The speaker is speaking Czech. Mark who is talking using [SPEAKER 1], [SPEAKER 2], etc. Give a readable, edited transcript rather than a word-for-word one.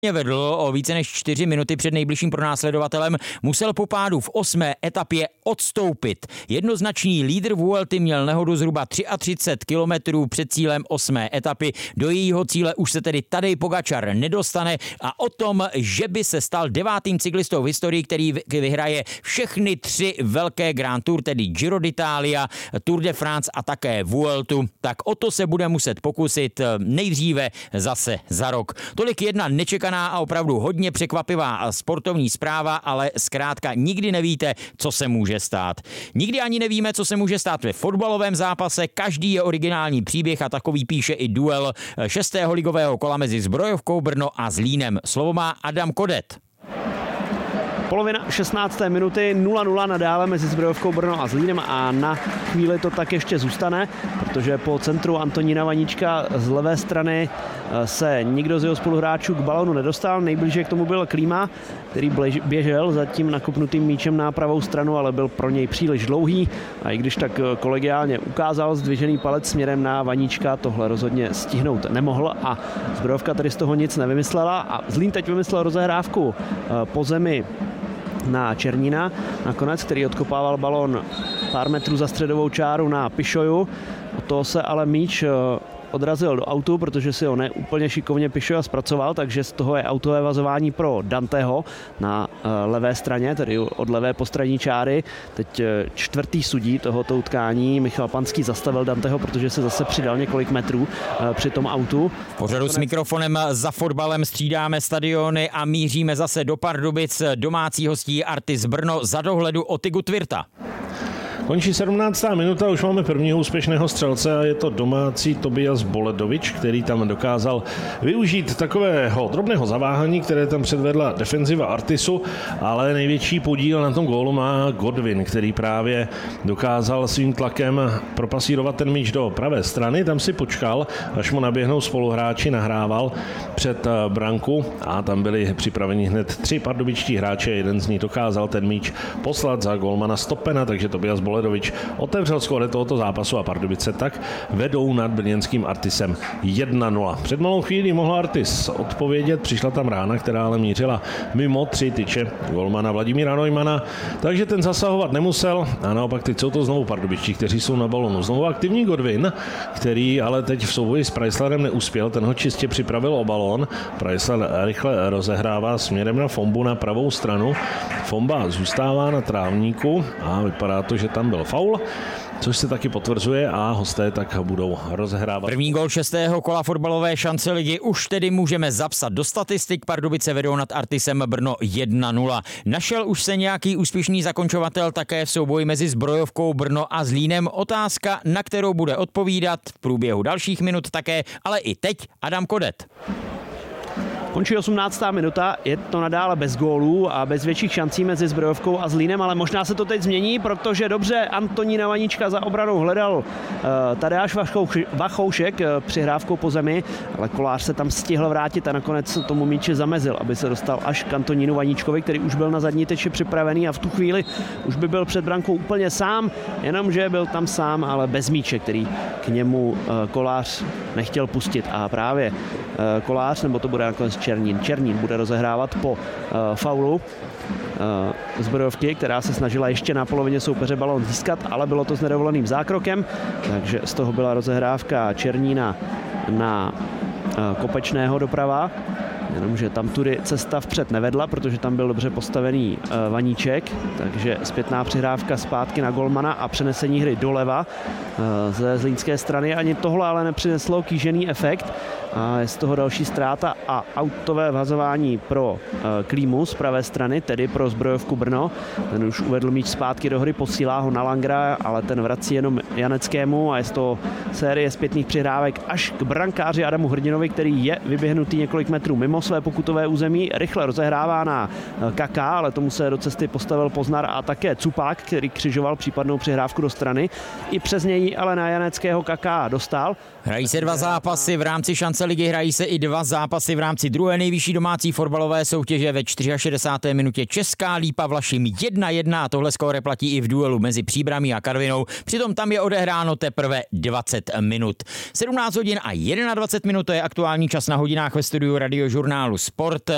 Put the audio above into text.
[SPEAKER 1] vedl o více než 4 minuty před nejbližším pronásledovatelem, musel po pádu v 8. etapě odstoupit. Jednoznačný lídr Vuelty měl nehodu zhruba 33 kilometrů před cílem 8. etapy. Do jejího cíle už se tedy Tadej Pogačar nedostane a o tom, že by se stal 9. cyklistou v historii, který vyhraje všechny 3 velké Grand Tour, tedy Giro d'Italia, Tour de France a také Vueltu, tak o to se bude muset pokusit nejdříve zase za rok. Tolik jedna nečekaná a opravdu hodně překvapivá sportovní zpráva, ale zkrátka nikdy nevíte, co se může stát. Nikdy ani nevíme, co se může stát ve fotbalovém zápase, každý je originální příběh a takový píše i duel 6. ligového kola mezi Zbrojovkou Brno a Zlínem. Slovo má Adam Kodet.
[SPEAKER 2] Polovina 16. minuty 0-0 nadále mezi Zbrojovkou Brno a Zlínem a na chvíli to tak ještě zůstane, protože po centru Antonína Vaníčka z levé strany se nikdo z jeho spoluhráčů k balonu nedostal. Nejblíže k tomu byl Klíma, který běžel za tím nakopnutým míčem na pravou stranu, ale byl pro něj příliš dlouhý a i když tak kolegiálně ukázal zdvižený palec směrem na Vaníčka, tohle rozhodně stihnout nemohl a Zbrojovka tedy z toho nic nevymyslela a Zlín teď vymyslel rozehrávku po zemi na Černína, nakonec, který odkopával balon pár metrů za středovou čáru na Pišoju. Od toho se ale míč odrazil do autu, protože si ho neúplně šikovně Pišoja zpracoval, takže z toho je autové vazování pro Danteho na levé straně, tedy od levé postranní čáry. Teď 4. sudí tohoto utkání Michal Panský zastavil Danteho, protože se zase přidal několik metrů při tom autu.
[SPEAKER 1] V pořadu s mikrofonem za fotbalem střídáme stadiony a míříme zase do Pardubic. Domácí hostí Artis Brno za dohledu Otigu Tvirta.
[SPEAKER 3] Končí 17. minuta, už máme prvního úspěšného střelce a je to domácí Tobias Boledovič, který tam dokázal využít takového drobného zaváhání, které tam předvedla defenziva Artisu, ale největší podíl na tom gólu má Godwin, který právě dokázal svým tlakem propasírovat ten míč do pravé strany, tam si počkal, až mu naběhnou spoluhráči, nahrával před branku a tam byli připraveni hned 3 pardubičtí hráče, jeden z nich dokázal ten míč poslat za gólmana Stopena, takže Tobias Boledovič otevřel skóre tohoto zápasu a Pardubice tak vedou nad brněnským Artisem 1-0. Před malou chvílí mohla Artis odpovědět, přišla tam rána, která ale mířila mimo 3 tyče golmana Vladimíra Neumana, takže ten zasahovat nemusel a naopak teď jsou to znovu Pardubičtí, kteří jsou na balonu. Znovu aktivní Godwin, který ale teď v souboji s Preislerem neuspěl, ten ho čistě připravil o balón. Preisler rychle rozehrává směrem na Fombu na pravou stranu. Fomba zůstává na trávníku a vypadá to, že tam byl faul, což se taky potvrzuje a hosté tak budou rozehrávat.
[SPEAKER 1] První gól 6. kola fotbalové šance ligy už tedy můžeme zapsat do statistik. Pardubice vedou nad Artisem Brno 1-0. Našel už se nějaký úspěšný zakončovatel také v souboji mezi Zbrojovkou Brno a Zlínem. Otázka, na kterou bude odpovídat v průběhu dalších minut také, ale i teď Adam Kodet.
[SPEAKER 2] Končí 18. minuta, je to nadále bez gólů a bez větších šancí mezi Zbrojovkou a Zlínem, ale možná se to teď změní, protože dobře Antonína Vaníčka za obranou hledal Tadeáš Vachoušek přihrávkou po zemi, ale Kolář se tam stihl vrátit a nakonec tomu míči zamezil, aby se dostal až k Antonínu Vaníčkovi, který už byl na zadní tyči připravený a v tu chvíli už by byl před brankou úplně sám, jenomže byl tam sám, ale bez míče, který k němu Kolář nechtěl pustit a právě Kolář, nebo to bude nakonec Černín bude rozehrávat po faulu Zbrojovky, která se snažila ještě na polovině soupeře balón získat, ale bylo to s nedovoleným zákrokem, takže z toho byla rozehrávka Černína na Kopečného doprava, jenomže tam tudy cesta vpřed nevedla, protože tam byl dobře postavený Vaníček, takže zpětná přihrávka zpátky na golmana a přenesení hry doleva ze zlínské strany. Ani tohle ale nepřineslo kýžený efekt a je z toho další ztráta a autové vazování pro Klímu z pravé strany, tedy pro Zbrojovku Brno. Ten už uvedl míč zpátky do hry, posílá ho na Langra, ale ten vrací jenom Janeckému a je z toho série zpětných přihrávek až k brankáři Adamu Hrdinovi, který je vyběhnutý několik metrů mimo své pokutové území, rychle rozehrává na Kaká, ale tomu se do cesty postavil Poznar a také Cupák, který křižoval případnou přihrávku do strany. I přes něj ale na Janeckého Kaká dostal.
[SPEAKER 1] Hrají se 2 zápasy v rámci šance ligy, hrají se i 2 zápasy v rámci druhé nejvyšší domácí fotbalové soutěže. Ve 64. minutě Česká Lípa Vlašim 1-1 a tohle skóre platí i v duelu mezi Příbramí a Karvinou. Přitom tam je odehráno teprve 20 minut. 17 hodin a 21 minut, to je aktuální čas na hodinách ve studiu Radiožurnálu Sport.